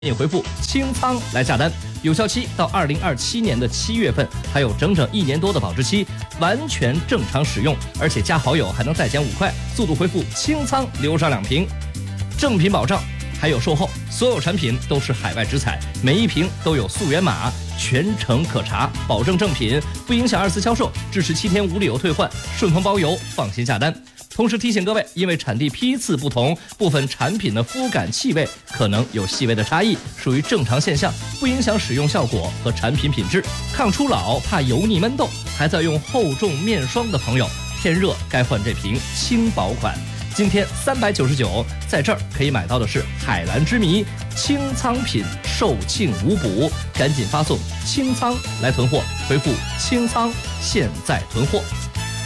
你回复清仓来下单，有效期到2027年的7月份，还有整整1年多的保质期，完全正常使用，而且加好友还能再减5块，速度回复清仓留上2瓶，正品保障，还有售后，所有产品都是海外直采，每一瓶都有溯源码，全程可查，保证正品，不影响2次销售，支持7天无理由退换，顺丰包邮，放心下单。同时提醒各位，因为产地批次不同，部分产品的肤感气味可能有细微的差异，属于正常现象，不影响使用效果和产品品质。抗初老怕油腻闷痘，还在用厚重面霜的朋友，天热该换这瓶轻薄款。今天399，在这儿可以买到的是海蓝之谜清仓品，售罄无补，赶紧发送清仓来囤货，回复清仓现在囤货。